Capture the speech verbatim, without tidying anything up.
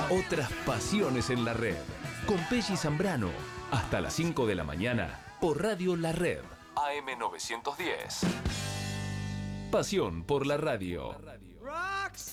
Otras pasiones en la red. Con Pelli Zambrano. Hasta las cinco de la mañana por Radio La Red. A M novecientos diez. Pasión por la radio.